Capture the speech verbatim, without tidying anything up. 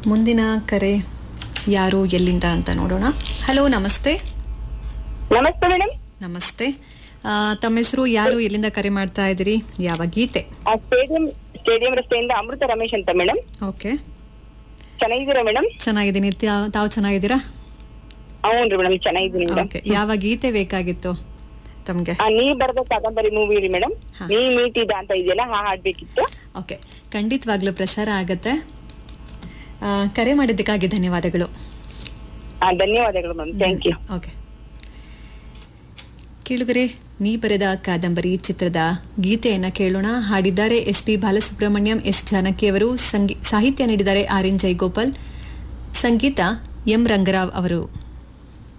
ಮುಂದಿನ ಕರೆ ಯಾರು ಎಲ್ಲಿಂದ ಅಂತ ನೋಡೋಣ. ಹಲೋ, ನಮಸ್ತೆ. ನಮಸ್ತೆ ಮೇಡಮ್. ನಮಸ್ತೆ. ಆ, ತಮ್ಮ ಹೆಸರು, ಯಾರು, ಎಲ್ಲಿಂದ ಕರೆ ಮಾಡ್ತಾ ಇದ್ದೀರಿ, ಯಾವ ಗೀತೆ? ಸ್ಟೇಡಿಯಂ ಸ್ಟೇಡಿಯಂ ರಸ್ತೆಯಿಂದ ಅಮೃತ ರಮೇಶ್ ಅಂತ ಮೇಡಮ್. ಓಕೆ, ಚೆನ್ನಾಗಿದ್ದೀರಾ ಮೇಡಮ್? ಚೆನ್ನಾಗಿದ್ದೀನಿ. ತ್ಯಾ- ತಾವು ಚೆನ್ನಾಗಿದ್ದೀರಾ? ಹೌನ್ರಿ ಮೇಡಮ್, ಚೆನ್ನಾಗಿದ್ದೀನಿ ಮೇಡಮ್. ಓಕೆ, ಯಾವ ಗೀತೆ ಬೇಕಾಗಿತ್ತು ತಮ್ಗೆ? ಆ, ನೀ ಬರೆದ ಕಾದಂಬರಿ ಮೂವಿ ರೀ ಮೇಡಮ್. ಹಾ. ನೀ ಮೀಟಿದ ಅಂತ ಇದೆಯಲ್ಲ, ಹಾ ಹಾಡ್ಬೇಕಿತ್ತು. ಓಕೆ, ಖಂಡಿತವಾಗ್ಲೂ ಪ್ರಸಾರ ಆಗತ್ತೆ. ಆ, ಕರೆ ಮಾಡಿದ್ದಕ್ಕಾಗಿ ಧನ್ಯವಾದಗಳು. ಆ, ಧನ್ಯವಾದಗಳು ಮ್ಯಾಮ್, ಥ್ಯಾಂಕ್ ಯು. ಓಕೆ, ಕೇಳುಗರೆ, ನೀ ಬರೆದ ಕಾದಂಬರಿ ಚಿತ್ರದ ಗೀತೆಯನ್ನ ಕೇಳೋಣ. ಹಾಡಿದ್ದಾರೆ S P Balasubrahmanyam, S Janaki ಅವರು. ಸಂಗೀ ಸಾಹಿತ್ಯ ನೀಡಿದ್ದಾರೆ ಆರ್ ಎನ್ ಜೈಗೋಪಾಲ್, ಸಂಗೀತ ಎಂ ರಂಗರಾವ್ ಅವರು.